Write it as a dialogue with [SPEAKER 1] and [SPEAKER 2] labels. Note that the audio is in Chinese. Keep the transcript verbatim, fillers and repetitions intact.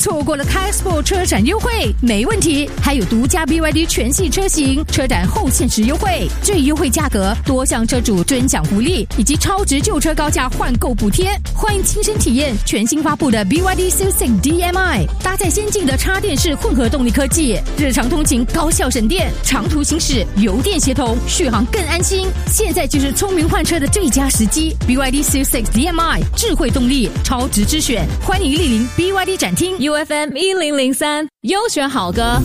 [SPEAKER 1] 错过了 K-Sport 车展优惠？没问题，还有独家 B Y D 全系车型车展后限时优惠，最优惠价格、多项车主尊享福利以及超值旧车高价换购补贴。欢迎亲身体验全新发布的 B Y D Siouxsie D M I， 搭载先进的插电式混合动力科技，日常通勤高效省电，长途行驶油电协同，续航更安心。现在就是聪明换车的最佳时机。B Y D Siouxsie D M I 智慧动力，超值之选，欢迎莅临 B Y D 展厅
[SPEAKER 2] U F M 一零零三，优选好歌。